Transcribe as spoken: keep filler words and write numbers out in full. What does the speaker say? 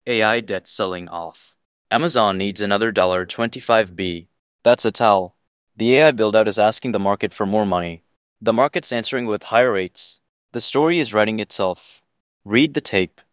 A I debt selling off. Amazon needs another twenty-five billion. That's a tell. The A I build-out is asking the market for more money. The market's answering with higher rates. The story is writing itself. Read the tape.